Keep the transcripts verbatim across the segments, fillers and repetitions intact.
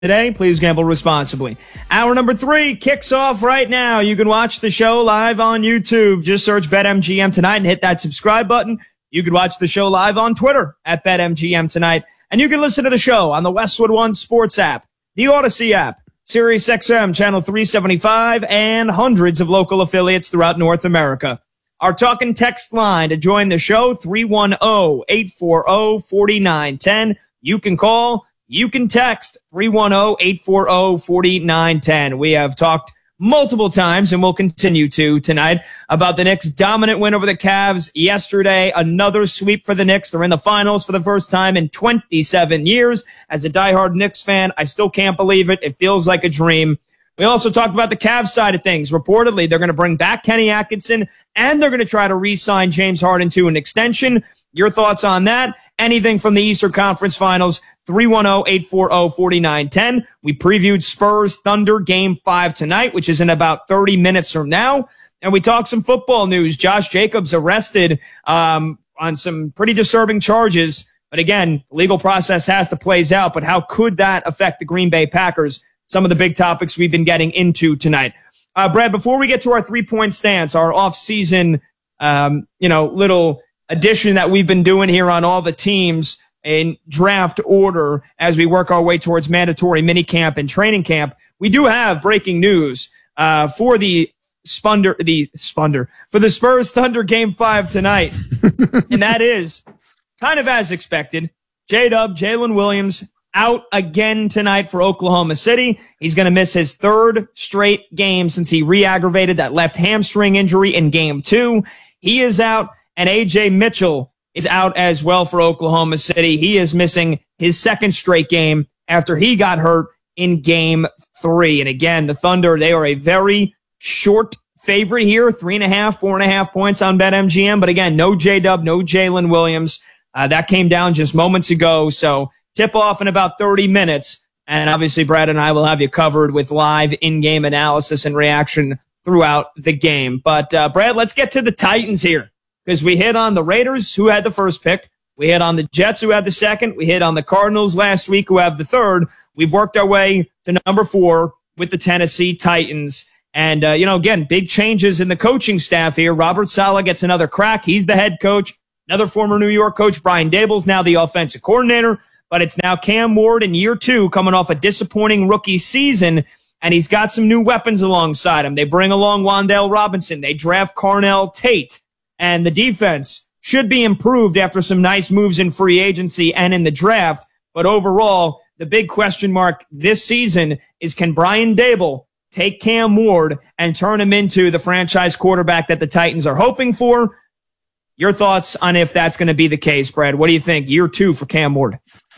today. Please gamble responsibly. Hour number three kicks off right now. You can watch the show live on YouTube. Just search BetMGM Tonight and hit that subscribe button. You can watch the show live on Twitter at BetMGM Tonight. And you can listen to the show on the Westwood One Sports app, the Odyssey app, Sirius X M Channel three seventy-five, and hundreds of local affiliates throughout North America. Our talk and text line to join the show, three one zero, eight four zero, four nine one zero. You can call, you can text, three one zero, eight four zero, four nine one zero. We have talked multiple times, and we'll continue to tonight, about the Knicks' dominant win over the Cavs yesterday. Another sweep for the Knicks. They're in the finals for the first time in twenty-seven years. As a diehard Knicks fan, I still can't believe it. It feels like a dream. We also talked about the Cavs side of things. Reportedly, they're going to bring back Kenny Atkinson, and they're going to try to re-sign James Harden to an extension. Your thoughts on that? Anything from the Eastern Conference Finals, three one zero, eight four zero, four nine one zero. We previewed Spurs Thunder Game five tonight, which is in about thirty minutes from now. And we talked some football news. Josh Jacobs arrested um, on some pretty disturbing charges. But again, the legal process has to play out. But how could that affect the Green Bay Packers? Some of the big topics we've been getting into tonight. Uh, Brad, before we get to our three-point stance, our off-season, um, you know, little addition that we've been doing here on all the teams in draft order as we work our way towards mandatory minicamp and training camp, we do have breaking news uh, for the Spunder, the Spunder, for the Spurs Thunder Game five tonight. And that is kind of as expected. J-Dub, Jalen Williams, out again tonight for Oklahoma City. He's going to miss his third straight game since he re-aggravated that left hamstring injury in game two. He is out, and A J Mitchell is out as well for Oklahoma City. He is missing his second straight game after he got hurt in game three. And again, the Thunder, they are a very short favorite here, three and a half, four and a half points on BetMGM. But again, no J-Dub, no Jalen Williams. Uh, that came down just moments ago. So tip off in about thirty minutes. And obviously, Brad and I will have you covered with live in-game analysis and reaction throughout the game. But, uh, Brad, let's get to the Titans here, because we hit on the Raiders, who had the first pick. We hit on the Jets, who had the second. We hit on the Cardinals last week, who have the third. We've worked our way to number four with the Tennessee Titans. And, uh, you know, again, big changes in the coaching staff here. Robert Saleh gets another crack. He's the head coach. Another former New York coach, Brian Daboll's now the offensive coordinator. But it's now Cam Ward in year two, coming off a disappointing rookie season, and he's got some new weapons alongside him. They bring along Wan'Dale Robinson. They draft Carnell Tate, and the defense should be improved after some nice moves in free agency and in the draft. But overall, the big question mark this season is, can Brian Daboll take Cam Ward and turn him into the franchise quarterback that the Titans are hoping for? Your thoughts on if that's going to be the case, Brad? What do you think? Year two for Cam Ward.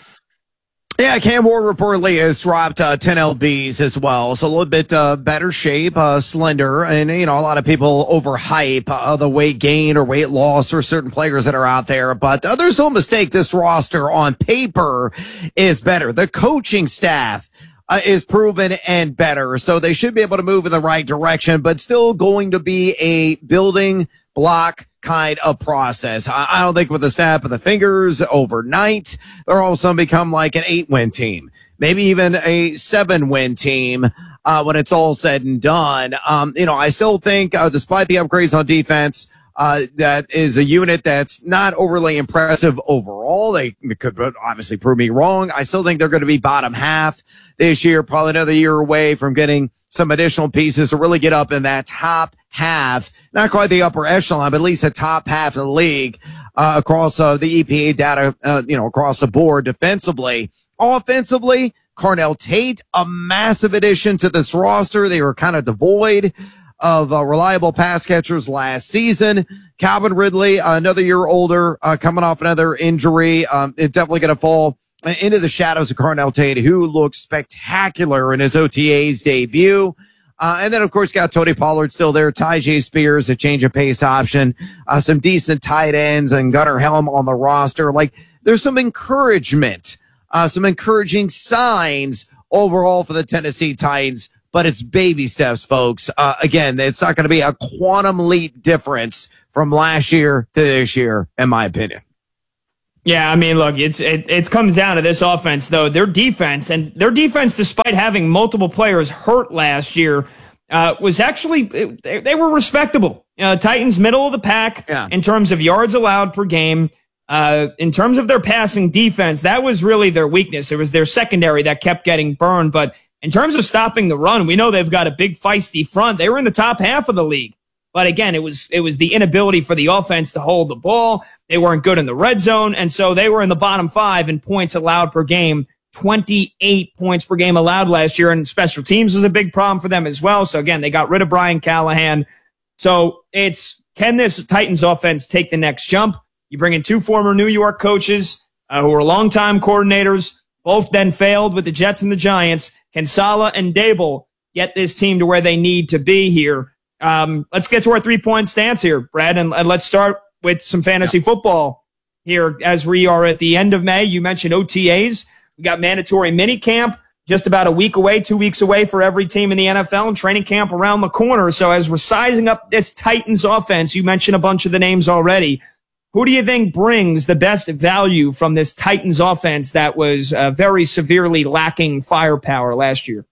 Yeah, Cam Ward reportedly has dropped uh, ten pounds as well, so a little bit uh, better shape, uh, slender, and, you know, a lot of people overhype uh, the weight gain or weight loss for certain players that are out there, but uh, there's no mistake this roster on paper is better. The coaching staff uh, is proven and better, so they should be able to move in the right direction, but still going to be a building block kind of process. I, I don't think with a snap of the fingers overnight, they're all of a sudden become like an eight-win team, maybe even a seven-win team uh, when it's all said and done. Um, you know, I still think, uh, despite the upgrades on defense, uh, that is a unit that's not overly impressive overall. They could obviously prove me wrong. I still think they're going to be bottom half this year, probably another year away from getting some additional pieces to really get up in that top half, not quite the upper echelon, but at least the top half of the league, uh, across, uh, the E P A data, uh, you know, across the board defensively. Offensively, Carnell Tate, a massive addition to this roster. They were kind of devoid of uh, reliable pass catchers last season. Calvin Ridley, uh, another year older, uh, coming off another injury. Um, it's definitely going to fall into the shadows of Carnell Tate, who looked spectacular in his O T A's debut. Uh, and then, of course, got Tony Pollard still there, Tyjae Spears, a change of pace option, uh, some decent tight ends, and Gunnar Helm on the roster. Like, there's some encouragement, uh, some encouraging signs overall for the Tennessee Titans, but it's baby steps, folks. Uh, again, it's not going to be a quantum leap difference from last year to this year, in my opinion. Yeah, I mean, look, it's it, it comes down to this offense, though. Their defense, and their defense, despite having multiple players hurt last year, uh, was actually, they, they were respectable. Uh, Titans, middle of the pack yeah. in terms of yards allowed per game. Uh, in terms of their passing defense, that was really their weakness. It was their secondary that kept getting burned. But in terms of stopping the run, we know they've got a big feisty front. They were in the top half of the league. But again, it was it was the inability for the offense to hold the ball. They weren't good in the red zone, and so they were in the bottom five in points allowed per game. twenty-eight points per game allowed last year, and special teams was a big problem for them as well. So again, they got rid of Brian Callahan. So it's, can this Titans offense take the next jump? You bring in two former New York coaches uh, who were longtime coordinators, both then failed with the Jets and the Giants. Can Saleh and Dable get this team to where they need to be here? Um, let's get to our three-point stance here, Brad, and, and let's start with some fantasy yeah. football here as we are at the end of May. You mentioned O T As. We got mandatory mini camp just about a week away, two weeks away for every team in the N F L, and training camp around the corner. So as we're sizing up this Titans offense, you mentioned a bunch of the names already. Who do you think brings the best value from this Titans offense that was uh, very severely lacking firepower last year?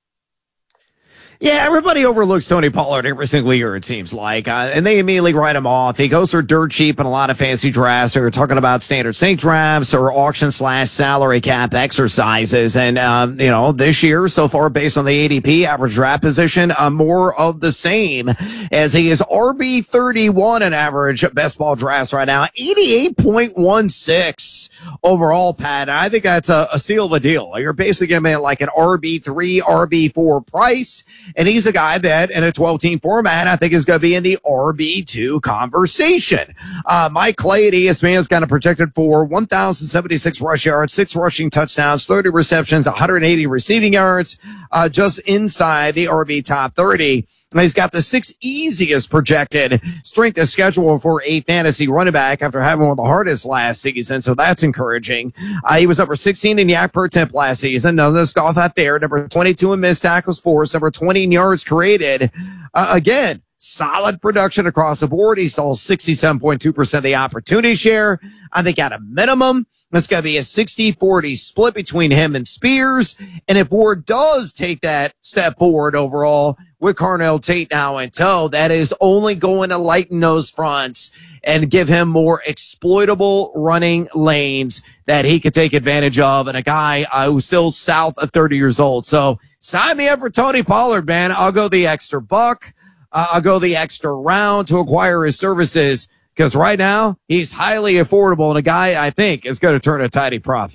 Yeah, everybody overlooks Tony Pollard every single year, it seems like, uh, and they immediately write him off. He goes for dirt cheap in a lot of fantasy drafts. They're talking about standard sync drafts or auction slash salary cap exercises. And, um, you know, this year, so far, based on the A D P average draft position, uh, more of the same, as he is R B thirty-one in average best ball drafts right now, eighty-eight point one six overall, Pat. And I think that's a, a steal of a deal. You're basically getting like an R B three, R B four price. And he's a guy that in a twelve-team format, I think is going to be in the R B two conversation. Uh, Mike Clay at E S P N is kind of projected for one thousand seventy-six rush yards, six rushing touchdowns, thirty receptions, one hundred eighty receiving yards, uh, just inside the R B top thirty. He's got the sixth easiest projected strength of schedule for a fantasy running back after having one of the hardest last season, so that's encouraging. Uh, he was number sixteen in yak per attempt last season. None of this golf out there. Number twenty-two in missed tackles forced. Number twenty in yards created. Uh, again, solid production across the board. He saw sixty-seven point two percent of the opportunity share. I think at a minimum, that's going to be a sixty forty split between him and Spears. And if Ward does take that step forward overall with Carnell Tate now in tow, that is only going to lighten those fronts and give him more exploitable running lanes that he could take advantage of. And a guy uh, who's still south of thirty years old. So sign me up for Tony Pollard, man. I'll go the extra buck. Uh, I'll go the extra round to acquire his services, because right now he's highly affordable and a guy I think is going to turn a tidy profit.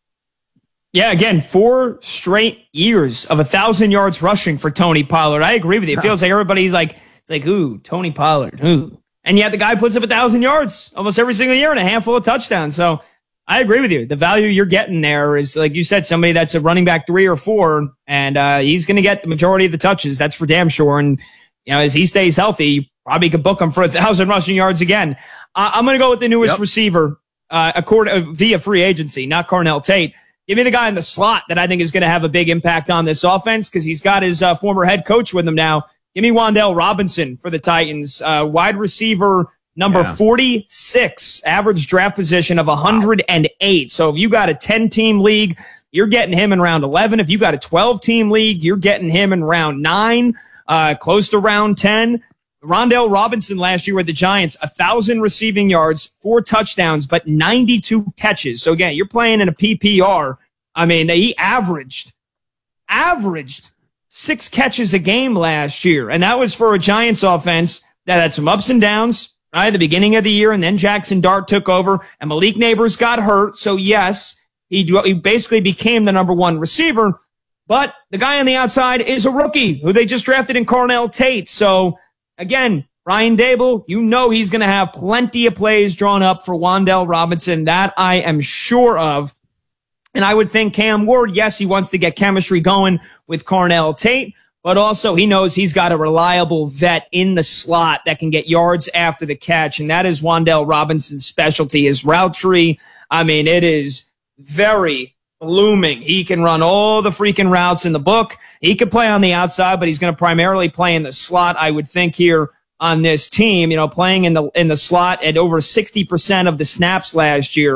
Yeah, again, four straight years of a thousand yards rushing for Tony Pollard. I agree with you. It feels like everybody's like, it's like, ooh, Tony Pollard, ooh. And yet the guy puts up a thousand yards almost every single year and a handful of touchdowns. So I agree with you. The value you're getting there is, like you said, somebody that's a running back three or four, and uh, he's going to get the majority of the touches. That's for damn sure. And, you know, as he stays healthy, you probably could book him for a thousand rushing yards again. Uh, I'm going to go with the newest yep. receiver, uh, according, uh, via free agency, not Carnell Tate. Give me the guy in the slot that I think is going to have a big impact on this offense, because he's got his uh, former head coach with him now. Give me Wan'Dale Robinson for the Titans. Uh, wide receiver number yeah. forty-six, average draft position of one hundred eight. Wow. So if you got a ten-team league, you're getting him in round eleven. If you got a twelve-team league, you're getting him in round nine, uh, close to round ten. Wan'Dale Robinson last year with the Giants, one thousand receiving yards, four touchdowns, but ninety-two catches. So again, you're playing in a P P R. I mean, he averaged, averaged six catches a game last year. And that was for a Giants offense that had some ups and downs, right? At the beginning of the year, and then Jackson Dart took over, and Malik Neighbors got hurt. So yes, he, he basically became the number one receiver. But the guy on the outside is a rookie who they just drafted in Carnell Tate. So again, Brian Dable, you know he's going to have plenty of plays drawn up for Wan'Dale Robinson. That I am sure of. And I would think Cam Ward, yes, he wants to get chemistry going with Carnell Tate, but also he knows he's got a reliable vet in the slot that can get yards after the catch. And that is Wan'Dale Robinson's specialty, his route tree. I mean, it is very blooming. He can run all the freaking routes in the book. He could play on the outside, but he's going to primarily play in the slot, I would think, here on this team. You know, playing in the in the slot at over sixty percent of the snaps last year.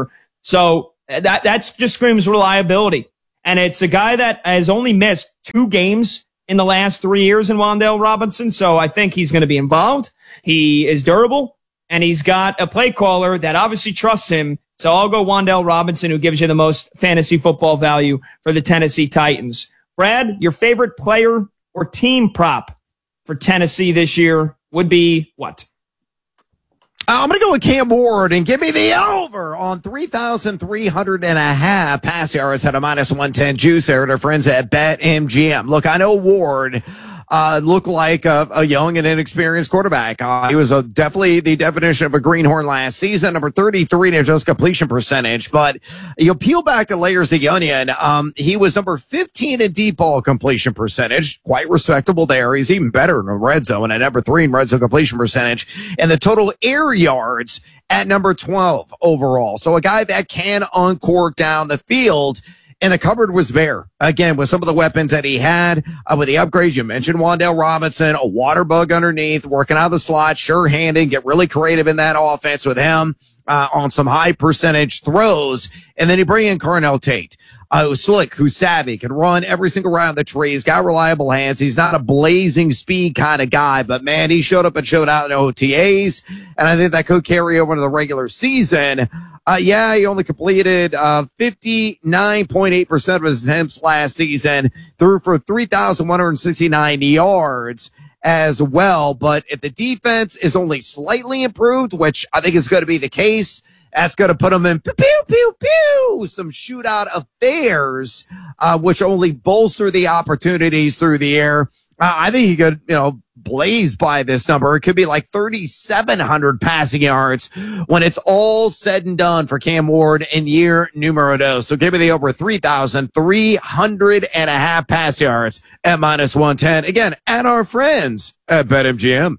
So that that's just screams reliability. And it's a guy that has only missed two games in the last three years in Wan'Dale Robinson. So I think he's going to be involved. He is durable, and he's got a play caller that obviously trusts him. So I'll go Wan'Dale Robinson, who gives you the most fantasy football value for the Tennessee Titans. Brad, your favorite player or team prop for Tennessee this year would be what? I'm going to go with Cam Ward and give me the over on three thousand three hundred and a half pass yards at a minus one ten juice there at our friends at BetMGM. Look, I know Ward uh, looked like a, a young and inexperienced quarterback. Uh, he was a, definitely the definition of a greenhorn last season, number thirty-three in just completion percentage. But you peel back the layers of the onion. Um, he was number fifteen in deep ball completion percentage, quite respectable there. He's even better in the red zone at number three in red zone completion percentage, and the total air yards at number twelve overall. So a guy that can uncork down the field. And the cupboard was bare, again, with some of the weapons that he had, uh, with the upgrades. You mentioned Wan'Dale Robinson, a water bug underneath, working out of the slot, sure-handed, get really creative in that offense with him uh, on some high percentage throws. And then you bring in Carnell Tate, uh, who's slick, who's savvy, can run every single round the tree. He's got reliable hands. He's not a blazing speed kind of guy, but, man, he showed up and showed out in O T As, and I think that could carry over to the regular season. Uh, yeah, he only completed, uh, fifty-nine point eight percent of his attempts last season, threw for three thousand one hundred sixty-nine yards as well. But if the defense is only slightly improved, which I think is going to be the case, that's going to put them in pew, pew, pew, pew, some shootout affairs, uh, which only bolster the opportunities through the air. Uh, I think he could, you know, blaze by this number. It could be like thirty-seven hundred passing yards when it's all said and done for Cam Ward in year numero dos. So give me the over three thousand three hundred and a half pass yards at minus one ten. Again, at our friends at BetMGM.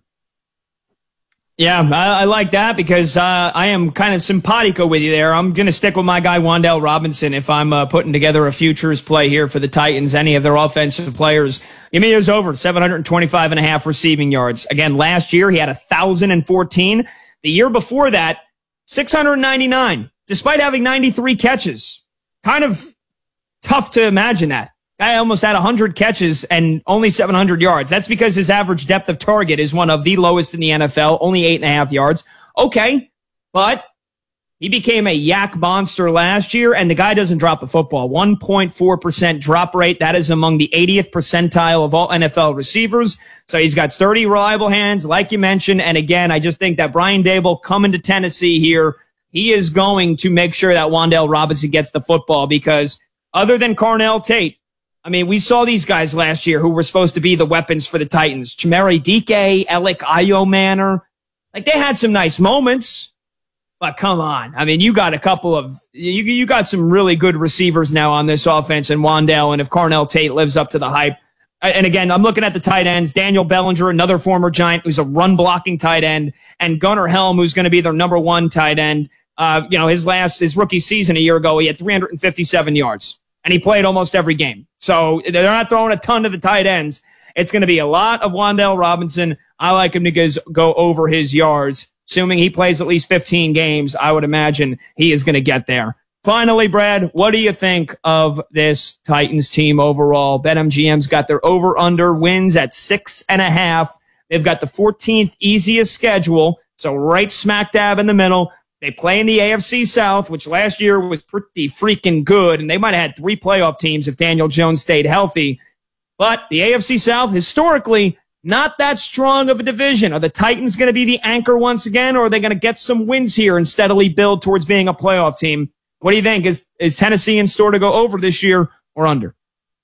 Yeah, I, I like that because uh, I am kind of simpatico with you there. I'm going to stick with my guy Wan'Dale Robinson if I'm uh, putting together a futures play here for the Titans, any of their offensive players. Give me his over, seven hundred twenty-five and a half receiving yards. Again, last year he had one thousand fourteen. The year before that, six hundred ninety-nine, despite having ninety-three catches. Kind of tough to imagine that. Guy almost had one hundred catches and only seven hundred yards. That's because his average depth of target is one of the lowest in the N F L, only eight and a half yards. Okay, but he became a yak monster last year, and the guy doesn't drop the football. one point four percent drop rate. That is among the eightieth percentile of all N F L receivers. So he's got sturdy, reliable hands, like you mentioned. And again, I just think that Brian Daboll coming to Tennessee here, he is going to make sure that Wan'Dale Robinson gets the football because other than Carnell Tate, I mean, we saw these guys last year who were supposed to be the weapons for the Titans. Chimere Dike, Alec Ayomanor. Like, they had some nice moments, but come on. I mean, you got a couple of, you, you got some really good receivers now on this offense in Wan'Dale, and if Carnell Tate lives up to the hype. And again, I'm looking at the tight ends. Daniel Bellinger, another former Giant who's a run-blocking tight end, and Gunnar Helm, who's going to be their number one tight end. Uh, you know, his last, his rookie season a year ago, he had three hundred fifty-seven yards. And he played almost every game. So they're not throwing a ton to the tight ends. It's going to be a lot of Wan'Dale Robinson. I like him to go over his yards. Assuming he plays at least fifteen games, I would imagine he is going to get there. Finally, Brad, what do you think of this Titans team overall? BetMGM's got their over-under wins at six and a half. They've got the fourteenth easiest schedule, so right smack dab in the middle. They play in the A F C South, which last year was pretty freaking good, and they might have had three playoff teams if Daniel Jones stayed healthy. But the A F C South, historically, not that strong of a division. Are the Titans going to be the anchor once again, or are they going to get some wins here and steadily build towards being a playoff team? What do you think? Is, is Tennessee in store to go over this year or under?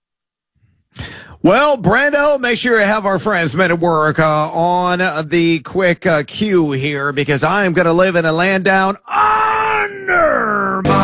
Well, Brando, make sure you have our friends Men at Work uh, on the quick uh, cue here because I am going to live in a land down under my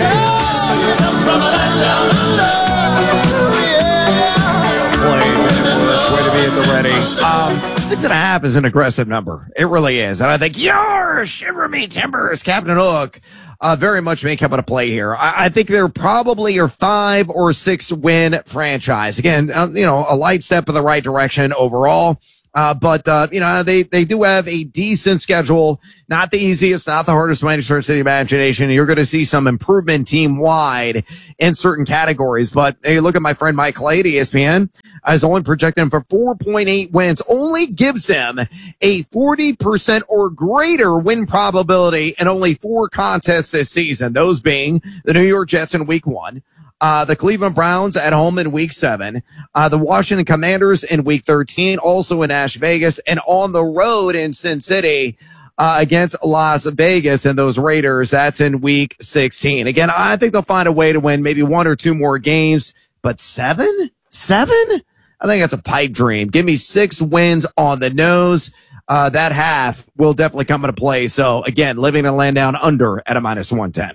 Way to be at the ready. Um, six and a half is an aggressive number. It really is. And I think, your shiver me timbers, Captain Hook. Uh, very much may come into play here. I, I think they're probably a five or six win franchise. Again, uh, you know, a light step in the right direction overall. Uh, but, uh, you know, they, they do have a decent schedule. Not the easiest, not the hardest by any stretch of the imagination. You're going to see some improvement team wide in certain categories. But hey, look at my friend Mike Clay at E S P N. I was only projecting him for four point eight wins. Only gives him a forty percent or greater win probability in only four contests this season. Those being the New York Jets in week one. Uh, the Cleveland Browns at home in week seven, uh, the Washington Commanders in week thirteen, also in Las Vegas, and on the road in Sin City, uh, against Las Vegas and those Raiders. That's in week sixteen. Again, I think they'll find a way to win maybe one or two more games, but seven, seven, I think that's a pipe dream. Give me six wins on the nose. Uh, that half will definitely come into play. So again, living and land down under at a minus one ten.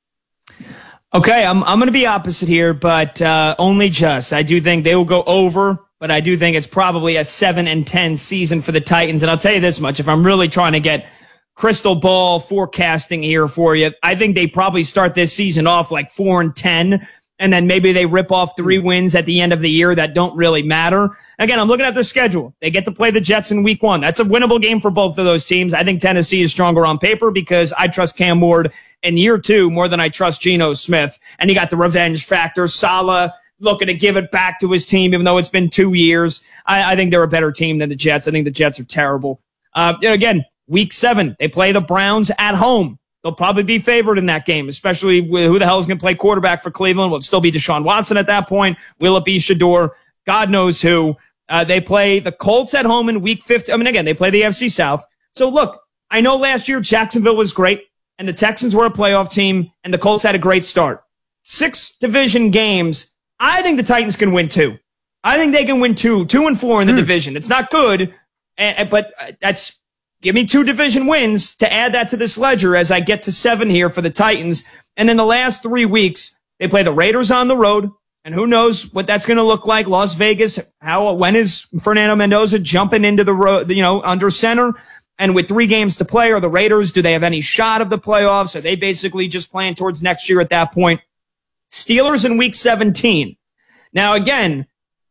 Okay, I'm I'm going to be opposite here, but uh, only just. I do think they will go over, but I do think it's probably a seven and ten season for the Titans. And I'll tell you this much: if I'm really trying to get crystal ball forecasting here for you, I think they probably start this season off like four and ten, and then maybe they rip off three wins at the end of the year that don't really matter. Again, I'm looking at their schedule. They get to play the Jets in week one. That's a winnable game for both of those teams. I think Tennessee is stronger on paper because I trust Cam Ward in year two more than I trust Geno Smith. And you got the revenge factor. Saleh looking to give it back to his team, even though it's been two years. I, I think they're a better team than the Jets. I think the Jets are terrible. Uh, you know, again, week seven, they play the Browns at home. They'll probably be favored in that game, especially with who the hell is going to play quarterback for Cleveland. Will it still be Deshaun Watson at that point? Will it be Shador? God knows who. Uh, they play the Colts at home in week fifteen. I mean, again, they play the A F C South. So look, I know last year Jacksonville was great and the Texans were a playoff team and the Colts had a great start. Six division games. I think the Titans can win two. I think they can win two, two and four in the hmm. division. It's not good, but that's, give me two division wins to add that to this ledger as I get to seven here for the Titans. And in the last three weeks, they play the Raiders on the road. And who knows what that's going to look like. Las Vegas, how, when is Fernando Mendoza jumping into the road, you know, under center? And with three games to play, are the Raiders, do they have any shot of the playoffs? Are they basically just playing towards next year at that point? Steelers in week seventeen. Now, again,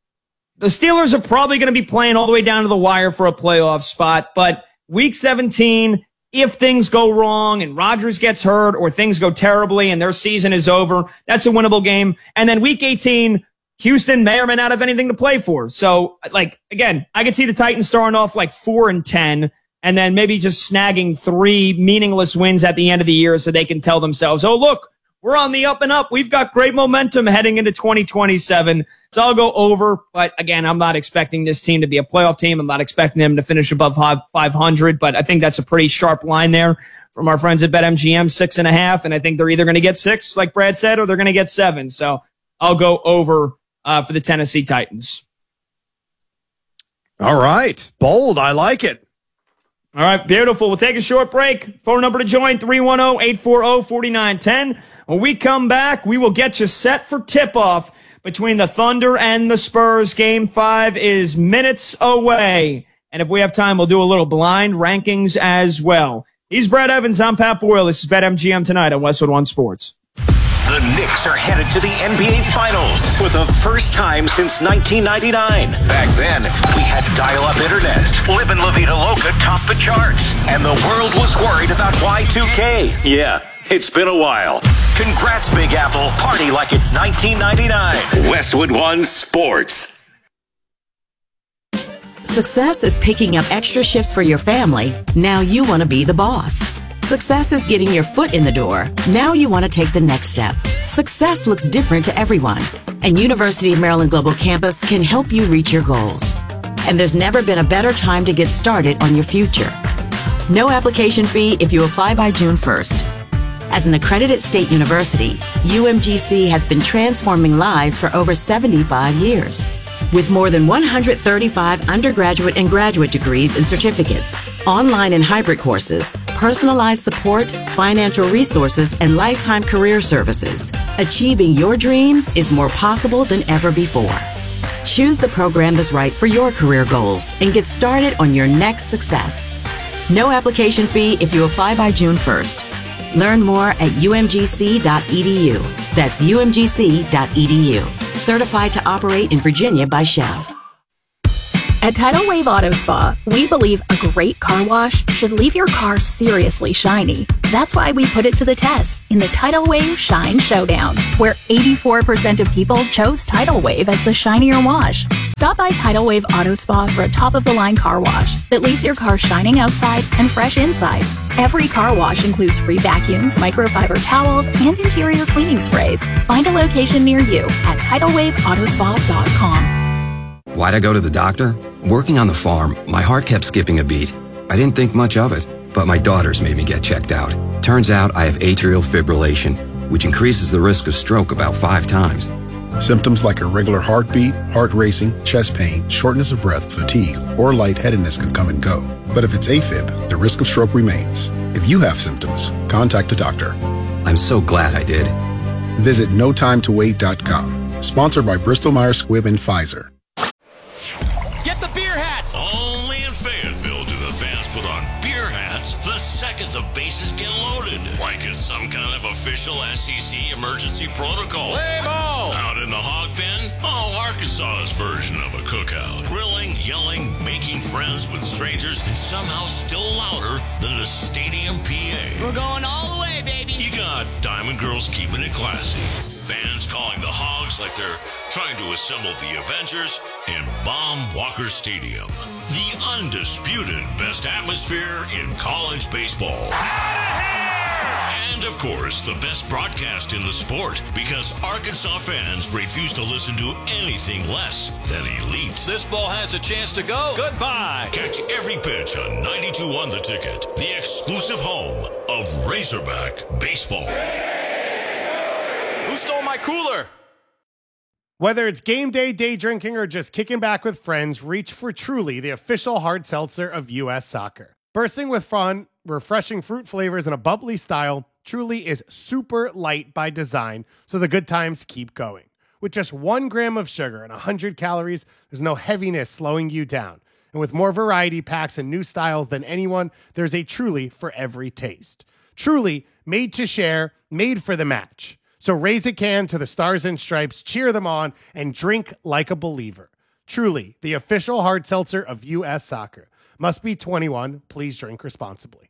the Steelers are probably going to be playing all the way down to the wire for a playoff spot, but week seventeen, if things go wrong and Rodgers gets hurt or things go terribly and their season is over, that's a winnable game. And then week eighteen, Houston may or may not have anything to play for. So, like, again, I could see the Titans starting off like four and ten and then maybe just snagging three meaningless wins at the end of the year so they can tell themselves, oh, look, we're on the up and up. We've got great momentum heading into twenty twenty-seven. So I'll go over. But again, I'm not expecting this team to be a playoff team. I'm not expecting them to finish above five hundred. But I think that's a pretty sharp line there from our friends at BetMGM, six and a half. And I think they're either going to get six, like Brad said, or they're going to get seven. So I'll go over uh, for the Tennessee Titans. All right. Bold. I like it. All right. Beautiful. We'll take a short break. Phone number to join, three one zero, eight four zero, four nine one zero. When we come back, we will get you set for tip-off between the Thunder and the Spurs. Game five is minutes away. And if we have time, we'll do a little blind rankings as well. He's Brad Evans. I'm Pat Boyle. This is BetMGM tonight on Westwood One Sports. The Knicks are headed to the N B A Finals for the first time since nineteen ninety-nine. Back then, we had dial-up internet. Livin' La Vida Loca topped the charts. And the world was worried about Y two K. Yeah, it's been a while. Congrats, Big Apple. Party like it's nineteen ninety-nine. Westwood One Sports. Success is picking up extra shifts for your family. Now you want to be the boss. Success is getting your foot in the door. Now you want to take the next step. Success looks different to everyone, and University of Maryland Global Campus can help you reach your goals. And there's never been a better time to get started on your future. No application fee if you apply by June first. As an accredited state university, U M G C has been transforming lives for over seventy-five years. With more than one hundred thirty-five undergraduate and graduate degrees and certificates, online and hybrid courses, personalized support, financial resources, and lifetime career services, achieving your dreams is more possible than ever before. Choose the program that's right for your career goals and get started on your next success. No application fee if you apply by June first. Learn more at U M G C dot E D U. That's U M G C dot E D U. Certified to operate in Virginia by Chev. At Tidal Wave Auto Spa, we believe a great car wash should leave your car seriously shiny. That's why we put it to the test in the Tidal Wave Shine Showdown, where eighty-four percent of people chose Tidal Wave as the shinier wash. Stop by Tidal Wave Auto Spa for a top-of-the-line car wash that leaves your car shining outside and fresh inside. Every car wash includes free vacuums, microfiber towels, and interior cleaning sprays. Find a location near you at tidal wave auto spa dot com. Why'd I go to the doctor? Working on the farm, my heart kept skipping a beat. I didn't think much of it, but my daughters made me get checked out. Turns out I have atrial fibrillation, which increases the risk of stroke about five times. Symptoms like irregular heartbeat, heart racing, chest pain, shortness of breath, fatigue, or lightheadedness can come and go. But if it's AFib, the risk of stroke remains. If you have symptoms, contact a doctor. I'm so glad I did. Visit no time to wait dot com. Sponsored by Bristol Myers Squibb and Pfizer. Get the beer hat! Only in Fayetteville do the fans put on beer hats the second the bases get loaded. Like it's some kind of official S E C emergency protocol. Play ball! Out in the hog pen? Oh, Arkansas's version of a cookout. Grilling, yelling, making friends with strangers, and somehow still louder than the stadium P A. We're going all the way, baby! You got Diamond Girls keeping it classy. Fans calling the Hogs like they're trying to assemble the Avengers in Baum Walker Stadium. The undisputed best atmosphere in college baseball. And, of course, the best broadcast in the sport, because Arkansas fans refuse to listen to anything less than elite. This ball has a chance to go. Goodbye. Catch every pitch on ninety-two on The Ticket, the exclusive home of Razorback Baseball. Who stole my cooler? Whether it's game day, day drinking, or just kicking back with friends, reach for Truly, the official hard seltzer of U S Soccer. Bursting with fun, refreshing fruit flavors, and a bubbly style, Truly is super light by design, so the good times keep going. With just one gram of sugar and one hundred calories, there's no heaviness slowing you down. And with more variety packs and new styles than anyone, there's a Truly for every taste. Truly, made to share, made for the match. So raise a can to the Stars and Stripes, cheer them on, and drink like a believer. Truly, the official hard seltzer of U S Soccer. Must be twenty-one. Please drink responsibly.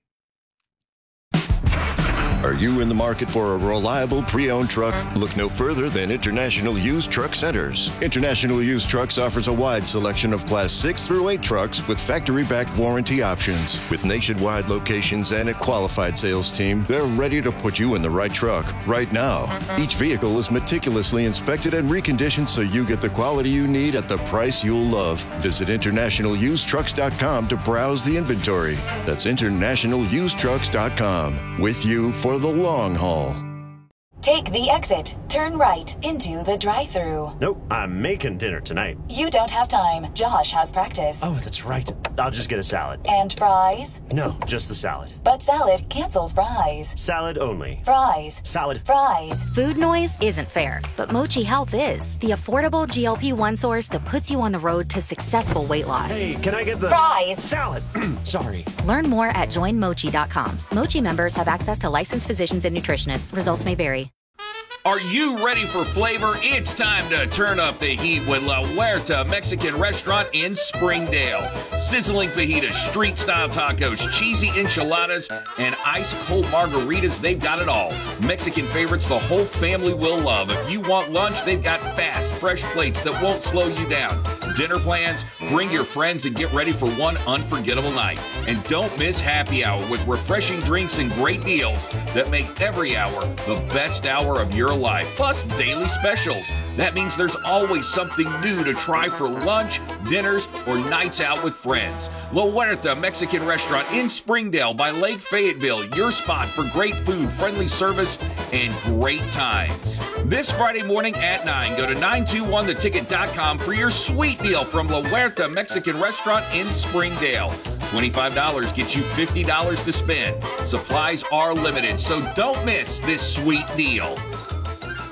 Are you in the market for a reliable pre-owned truck? Look no further than International Used Truck Centers. International Used Trucks offers a wide selection of Class six through eight trucks with factory-backed warranty options. With nationwide locations and a qualified sales team, they're ready to put you in the right truck right now. Each vehicle is meticulously inspected and reconditioned so you get the quality you need at the price you'll love. Visit international used trucks dot com to browse the inventory. That's international used trucks dot com. With you for the long haul. Take the exit. Turn right into the drive-thru. Nope, I'm making dinner tonight. You don't have time. Josh has practice. Oh, that's right. I'll just get a salad. And fries? No, just the salad. But salad cancels fries. Salad only. Fries. Salad. Fries. Food noise isn't fair, but Mochi Health is. The affordable G L P one source that puts you on the road to successful weight loss. Hey, can I get the... Fries. Salad. Sorry. Learn more at join mochi dot com. Mochi members have access to licensed physicians and nutritionists. Results may vary. Are you ready for flavor? It's time to turn up the heat with La Huerta Mexican Restaurant in Springdale. Sizzling fajitas, street-style tacos, cheesy enchiladas, and ice-cold margaritas, they've got it all. Mexican favorites the whole family will love. If you want lunch, they've got fast, fresh plates that won't slow you down. Dinner plans? Bring your friends and get ready for one unforgettable night. And don't miss happy hour with refreshing drinks and great deals that make every hour the best hour of your life, plus daily specials. That means there's always something new to try for lunch, dinners, or nights out with friends. La Huerta Mexican Restaurant in Springdale by Lake Fayetteville, your spot for great food, friendly service, and great times. This Friday morning at nine, go to nine two one the ticket dot com for your sweet deal from La Huerta Mexican Restaurant in Springdale. twenty-five dollars gets you fifty dollars to spend. Supplies are limited, so don't miss this sweet deal.